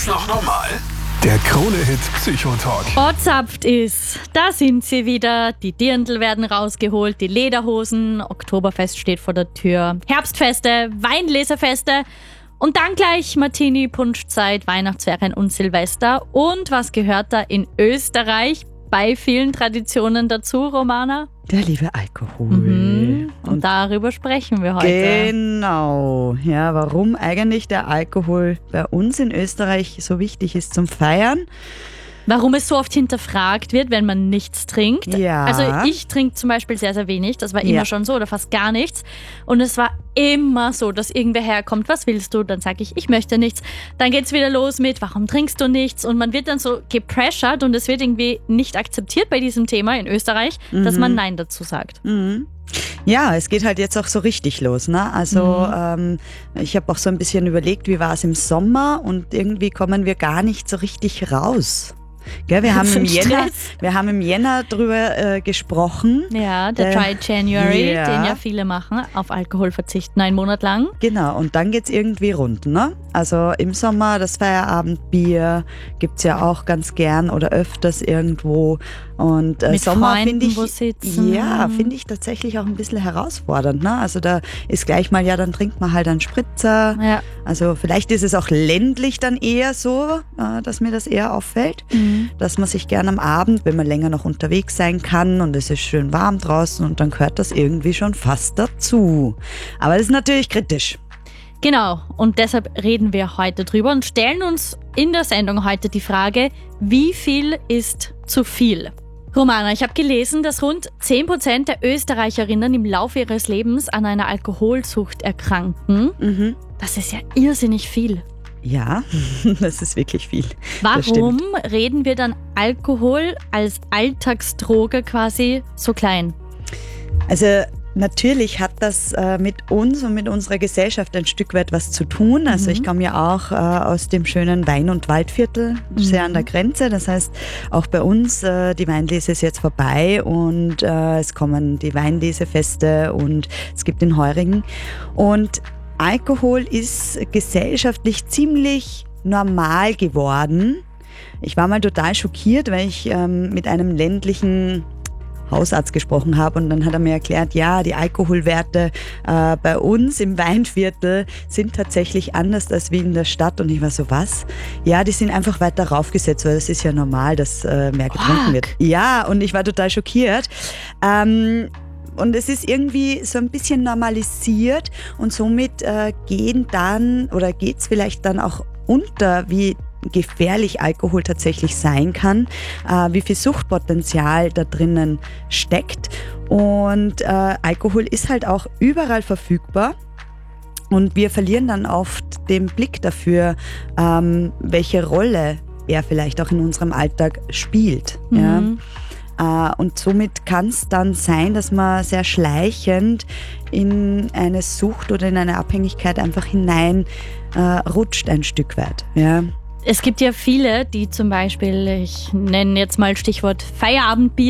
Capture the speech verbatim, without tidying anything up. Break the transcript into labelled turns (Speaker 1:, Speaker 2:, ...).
Speaker 1: Ist noch normal. Der Krone-Hit Psychotalk.
Speaker 2: Ortsapft ist, da sind sie wieder. Die Dirndl werden rausgeholt, die Lederhosen. Oktoberfest steht vor der Tür. Herbstfeste, Weinleserfeste und dann gleich Martini, Punschzeit, Weihnachtsferien und Silvester. Und was gehört da in Österreich bei vielen Traditionen dazu, Romana?
Speaker 3: Der liebe Alkohol.
Speaker 2: Mhm. Und, und darüber sprechen wir heute.
Speaker 3: Genau. Ja, warum eigentlich der Alkohol bei uns in Österreich so wichtig ist zum Feiern.
Speaker 2: Warum es so oft hinterfragt wird, wenn man nichts trinkt.
Speaker 3: Ja.
Speaker 2: Also ich trinke zum Beispiel sehr, sehr wenig. Das war immer
Speaker 3: Ja.
Speaker 2: schon so oder fast gar nichts. Und es war immer so, dass irgendwer herkommt, was willst du? Dann sage ich, ich möchte nichts. Dann geht es wieder los mit, warum trinkst du nichts? Und man wird dann so gepressured und es wird irgendwie nicht akzeptiert bei diesem Thema in Österreich, mhm. dass man Nein dazu sagt.
Speaker 3: Mhm. Ja, es geht halt jetzt auch so richtig los. Ne? Also
Speaker 2: Mhm.
Speaker 3: ähm, ich habe auch so ein bisschen überlegt, wie war es im Sommer und irgendwie kommen wir gar nicht so richtig raus. Gell, wir, haben im Jänner, wir haben im Jänner drüber äh, gesprochen.
Speaker 2: Ja, der
Speaker 3: Äh,
Speaker 2: Dry January,
Speaker 3: ja.
Speaker 2: den ja viele machen, auf Alkohol verzichten, einen Monat lang.
Speaker 3: Genau, und dann geht's irgendwie rund. Ne? Also im Sommer das Feierabendbier gibt's ja auch ganz gern oder öfters irgendwo. Und äh,
Speaker 2: Mit
Speaker 3: Sommer
Speaker 2: Freunden
Speaker 3: finde ich,
Speaker 2: wo sitzen.
Speaker 3: ja, finde ich tatsächlich auch ein bisschen herausfordernd. Ne? Also da ist gleich mal, ja, dann trinkt man halt einen Spritzer.
Speaker 2: Ja.
Speaker 3: Also vielleicht ist es auch ländlich dann eher so, äh, dass mir das eher auffällt,
Speaker 2: Mhm.
Speaker 3: dass man sich gern am Abend, wenn man länger noch unterwegs sein kann und es ist schön warm draußen und dann gehört das irgendwie schon fast dazu. Aber das ist natürlich kritisch.
Speaker 2: Genau, und deshalb reden wir heute drüber und stellen uns in der Sendung heute die Frage, wie viel ist zu viel? Romana, ich habe gelesen, dass rund zehn Prozent der Österreicherinnen im Laufe ihres Lebens an einer Alkoholsucht erkranken.
Speaker 3: Mhm.
Speaker 2: Das ist ja irrsinnig viel.
Speaker 3: Ja, das ist wirklich viel. Das
Speaker 2: Warum
Speaker 3: stimmt.
Speaker 2: reden wir dann Alkohol als Alltagsdroge quasi so klein?
Speaker 3: Also natürlich hat das äh, mit uns und mit unserer Gesellschaft ein Stück weit was zu tun. Also
Speaker 2: Mhm.
Speaker 3: ich komme ja auch äh, aus dem schönen Wein- und Waldviertel, sehr
Speaker 2: Mhm.
Speaker 3: an der Grenze. Das heißt, auch bei uns, äh, die Weinlese ist jetzt vorbei und äh, es kommen die Weinlesefeste und es gibt den Heurigen. Und Alkohol ist gesellschaftlich ziemlich normal geworden. Ich war mal total schockiert, weil ich ähm, mit einem ländlichen Hausarzt gesprochen habe und dann hat er mir erklärt, ja, die Alkoholwerte äh, bei uns im Weinviertel sind tatsächlich anders als wie in der Stadt. Und ich war so, was? Ja, die sind einfach weiter raufgesetzt, weil das ist ja normal, dass äh, mehr getrunken
Speaker 2: Fuck.
Speaker 3: wird. Ja, und ich war total schockiert. Ähm, Und es ist irgendwie so ein bisschen normalisiert und somit äh, gehen dann oder geht's vielleicht dann auch unter, wie gefährlich Alkohol tatsächlich sein kann, äh, wie viel Suchtpotenzial da drinnen steckt. Und äh, Alkohol ist halt auch überall verfügbar. Und wir verlieren dann oft den Blick dafür, ähm, welche Rolle er vielleicht auch in unserem Alltag spielt.
Speaker 2: Mhm.
Speaker 3: Ja. Uh, und somit kann es dann sein, dass man sehr schleichend in eine Sucht oder in eine Abhängigkeit einfach hinein uh, rutscht ein Stück weit. Ja.
Speaker 2: Es gibt ja viele, die zum Beispiel, ich nenne jetzt mal Stichwort Feierabendbier,